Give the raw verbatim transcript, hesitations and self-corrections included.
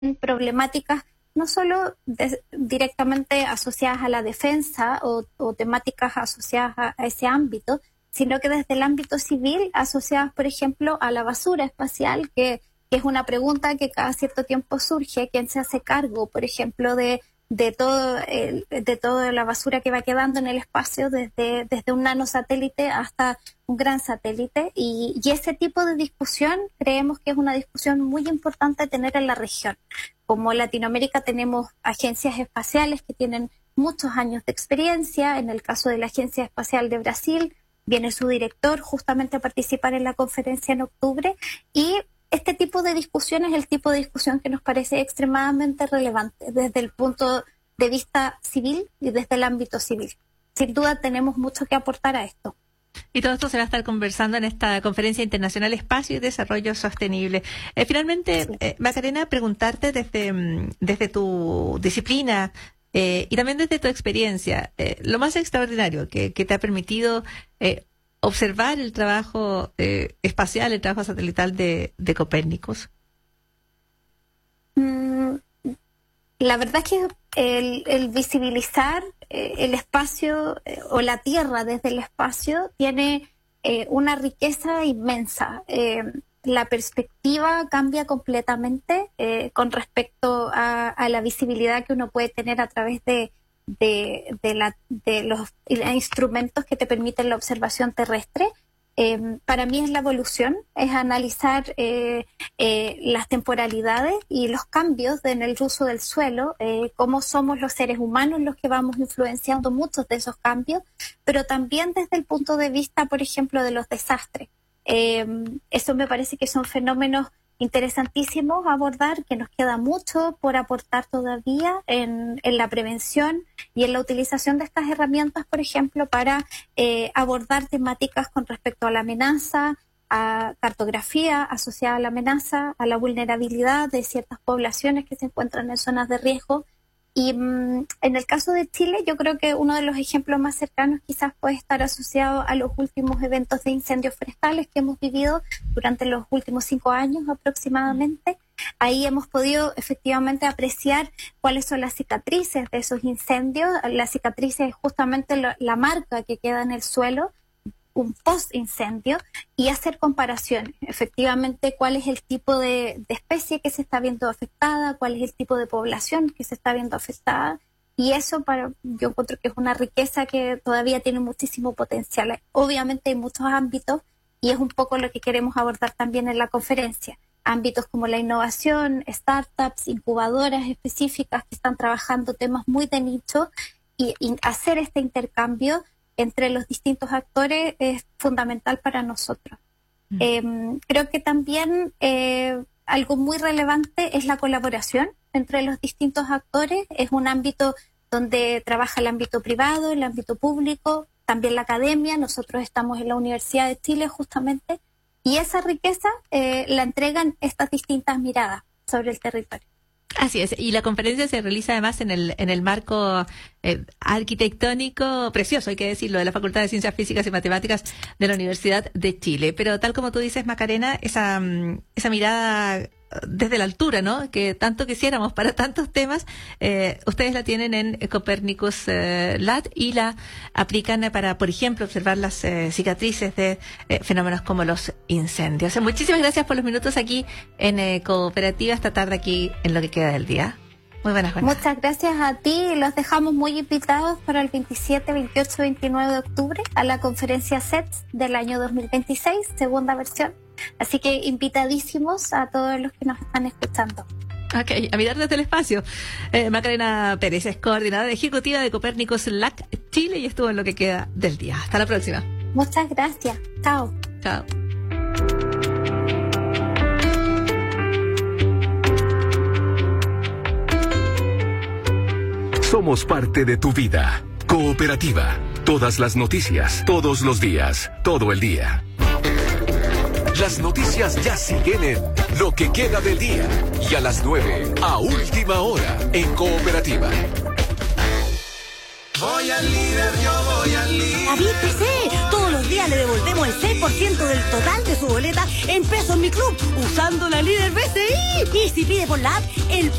problemáticas no solo de, directamente asociadas a la defensa o, o temáticas asociadas a, a ese ámbito, sino que desde el ámbito civil asociadas, por ejemplo, a la basura espacial, que, que es una pregunta que cada cierto tiempo surge: ¿quién se hace cargo, por ejemplo, de, de, todo el, de toda la basura que va quedando en el espacio, desde, desde un nanosatélite hasta un gran satélite? Y, y ese tipo de discusión creemos que es una discusión muy importante tener en la región. Como Latinoamérica tenemos agencias espaciales que tienen muchos años de experiencia. En el caso de la Agencia Espacial de Brasil, viene su director justamente a participar en la conferencia en octubre, y este tipo de discusión es el tipo de discusión que nos parece extremadamente relevante desde el punto de vista civil y desde el ámbito civil. Sin duda tenemos mucho que aportar a esto. Y todo esto se va a estar conversando en esta Conferencia Internacional Espacio y Desarrollo Sostenible. Eh, finalmente, sí. eh, Macarena, preguntarte desde, desde tu disciplina eh, y también desde tu experiencia, eh, lo más extraordinario que, que te ha permitido eh, observar el trabajo eh, espacial, el trabajo satelital de, de Copérnicus. Mm, la verdad es que el, el visibilizar eh, el espacio eh, o la Tierra desde el espacio tiene eh, una riqueza inmensa. Eh, la perspectiva cambia completamente eh, con respecto a, a la visibilidad que uno puede tener a través de, de, de, la, de los instrumentos que te permiten la observación terrestre. Eh, para mí es la evolución, es analizar eh, eh, las temporalidades y los cambios en el uso del suelo, eh, cómo somos los seres humanos los que vamos influenciando muchos de esos cambios, pero también desde el punto de vista, por ejemplo, de los desastres. Eh, eso me parece que son fenómenos interesantísimos a abordar, que nos queda mucho por aportar todavía en, en la prevención y en la utilización de estas herramientas, por ejemplo, para eh, abordar temáticas con respecto a la amenaza, a cartografía asociada a la amenaza, a la vulnerabilidad de ciertas poblaciones que se encuentran en zonas de riesgo. Y mmm, en el caso de Chile, yo creo que uno de los ejemplos más cercanos quizás puede estar asociado a los últimos eventos de incendios forestales que hemos vivido durante los últimos cinco años aproximadamente. Ahí hemos podido efectivamente apreciar cuáles son las cicatrices de esos incendios. Las cicatrices es justamente la, la marca que queda en el suelo, un post-incendio, y hacer comparaciones. Efectivamente, cuál es el tipo de, de especie que se está viendo afectada, cuál es el tipo de población que se está viendo afectada. Y eso para yo encuentro que es una riqueza que todavía tiene muchísimo potencial. Obviamente hay muchos ámbitos y es un poco lo que queremos abordar también en la conferencia. Ámbitos como la innovación, startups, incubadoras específicas que están trabajando temas muy de nicho, y, y hacer este intercambio entre los distintos actores es fundamental para nosotros. Mm. Eh, creo que también eh, algo muy relevante es la colaboración entre los distintos actores. Es un ámbito donde trabaja el ámbito privado, el ámbito público, también la academia. Nosotros estamos en la Universidad de Chile justamente, y esa riqueza eh, la entregan estas distintas miradas sobre el territorio. Así es, y la conferencia se realiza además en el en el marco eh, arquitectónico precioso, hay que decirlo, de la Facultad de Ciencias Físicas y Matemáticas de la Universidad de Chile. Pero tal como tú dices, Macarena, esa esa mirada desde la altura, ¿no?, que tanto quisiéramos para tantos temas, eh, ustedes la tienen en Copérnicus eh, Lab y la aplican para, por ejemplo, observar las eh, cicatrices de eh, fenómenos como los incendios. Muchísimas gracias por los minutos aquí en eh, Cooperativa esta tarde aquí en lo que queda del día. Muy buenas noches. Muchas gracias a ti. Los dejamos muy invitados para el veintisiete, veintiocho, veintinueve de octubre a la conferencia C E T S del año dos mil veintiséis, segunda versión. Así que invitadísimos a todos los que nos están escuchando. Ok, a mirar desde el espacio. Eh, Macarena Pérez es coordinadora ejecutiva de Copérnicus L A C Chile y estuvo en lo que queda del día. Hasta la próxima. Muchas gracias. Chao. Chao. Somos parte de tu vida. Cooperativa. Todas las noticias, todos los días, todo el día. Las noticias ya siguen en Lo que queda del día. Y a las nueve, a última hora, en Cooperativa. Voy al líder, yo voy al líder. Avíspese. Todos los días le devolvemos el seis por ciento del total de su boleta en pesos Mi Club, usando la líder B C I. Y si pide por la app, el